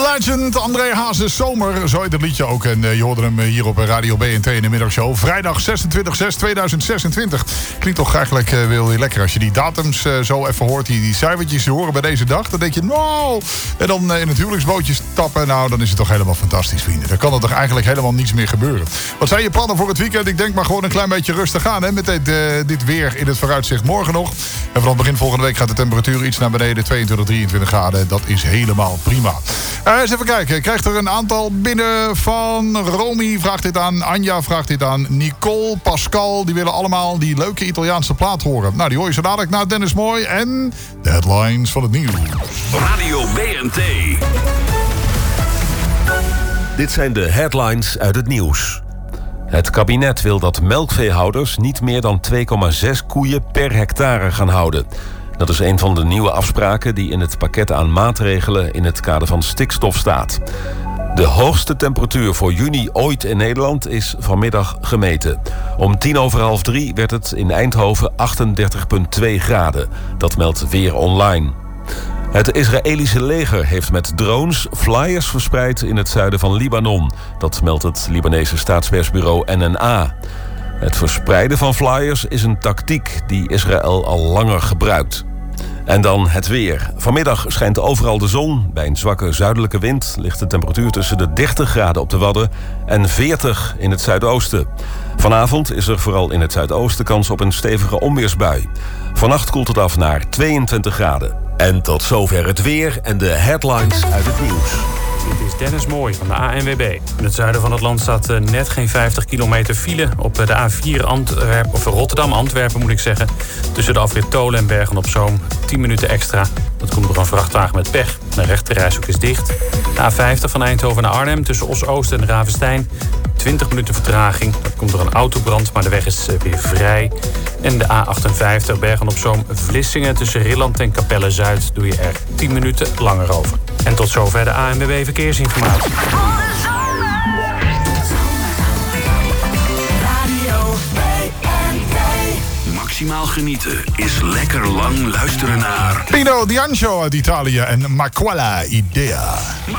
Legend, André Hazes Zomer, zo heet het liedje ook. En je hoorde hem hier op Radio BNT in de middagshow. Vrijdag 26/6/2026. Klinkt toch eigenlijk wel weer lekker als je die datums zo even hoort. Die cijfertjes horen bij deze dag. Dan denk je, nou... En dan in het huwelijksbootje stappen. Nou, dan is het toch helemaal fantastisch, vrienden. Dan kan er toch eigenlijk helemaal niets meer gebeuren. Wat zijn je plannen voor het weekend? Ik denk maar gewoon een klein beetje rustig aan. Hè, met dit weer in het vooruitzicht morgen nog. En vanaf begin volgende week gaat de temperatuur iets naar beneden. 22, 23 graden. Dat is helemaal prima. Eens even kijken. Krijgt er een aantal binnen van Romy vraagt dit aan. Anja vraagt dit aan. Nicole, Pascal. Die willen allemaal die leuke Italiaanse plaat horen. Nou, die hoor je zo dadelijk na Dennis Mooi. En de headlines van het nieuws. Radio BNT. Dit zijn de headlines uit het nieuws. Het kabinet wil dat melkveehouders niet meer dan 2,6 koeien per hectare gaan houden. Dat is een van de nieuwe afspraken die in het pakket aan maatregelen in het kader van stikstof staat. De hoogste temperatuur voor juni ooit in Nederland is vanmiddag gemeten. Om 2:50 werd het in Eindhoven 38,2 graden. Dat meldt Weer Online. Het Israëlische leger heeft met drones flyers verspreid in het zuiden van Libanon. Dat meldt het Libanese staatspersbureau NNA. Het verspreiden van flyers is een tactiek die Israël al langer gebruikt. En dan het weer. Vanmiddag schijnt overal de zon. Bij een zwakke zuidelijke wind ligt de temperatuur tussen de 30 graden op de Wadden en 40 in het zuidoosten. Vanavond is er vooral in het zuidoosten kans op een stevige onweersbui. Vannacht koelt het af naar 22 graden. En tot zover het weer en de headlines uit het nieuws. Dit is Dennis Mooi van de ANWB. In het zuiden van het land staat net geen 50 kilometer file. Op de A4 Rotterdam-Antwerpen moet ik zeggen. Tussen de afrit Tolen en Bergen-op-Zoom 10 minuten extra. Dat komt door een vrachtwagen met pech. De rechterrijstrook is dicht. De A50 van Eindhoven naar Arnhem tussen Os-Oost en Ravenstein. 20 minuten vertraging. Dat komt door een autobrand, maar de weg is weer vrij. En de A58 Bergen-op-Zoom-Vlissingen tussen Rilland en Capelle-Zuid doe je er 10 minuten langer over. En tot zover de ANWB Verkeersinformatie. Maximaal genieten is lekker lang luisteren naar Pino D'Angio uit Italië en Maquella Idea.